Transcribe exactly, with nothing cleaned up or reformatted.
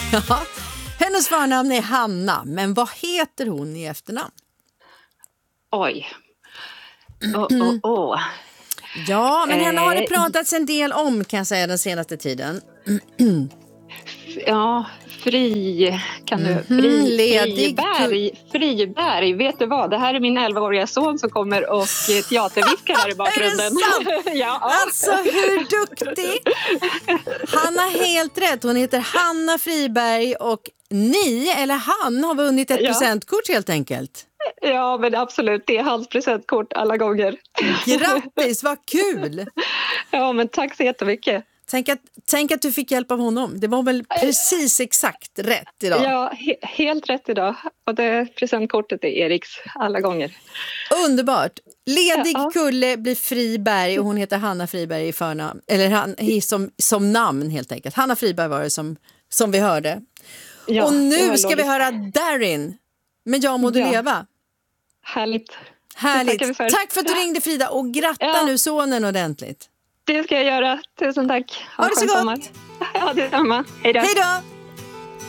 Ja. Hennes förnamn är Hanna, men vad heter hon i efternamn? Oj. Åh, åh, åh. Ja, men henne har det Eh, pratats en del om, kan jag säga, den senaste tiden. Ja, Fri... Kan du... Mhm, Fri, ledig Friberg. Friberg. Vet du vad? Det här är min elvaåriga son som kommer och eh, teaterviskar här i bakgrunden. Är det sant? Ja. Alltså, hur duktig? Han har helt rätt. Hon heter Hanna Friberg och ni, eller han, har vunnit ett Ja. presentkort helt enkelt. Ja, men absolut. Det är hans presentkort alla gånger. Grattis, vad kul! Ja, men tack så jättemycket. Tänk att, tänk att du fick hjälp av honom. Det var väl precis exakt rätt idag. Ja, he- helt rätt idag. Och det presentkortet är Eriks alla gånger. Underbart. Ledig Ja. kulle blir Friberg och hon heter Hanna Friberg i förnamn. Eller han, i som, som namn helt enkelt. Hanna Friberg var det som, som vi hörde. Ja, och det nu var ska vi logiskt. höra Darin. Men jag må du Ja. leva. Härligt. Härligt. tackar vi för. Tack för att du ringde, Frida, och gratta Ja. nu sonen ordentligt. Det ska jag göra. Tusen tack. Ha det en så skön gott. sommar. Ja, detsamma. Hej då. Hej då!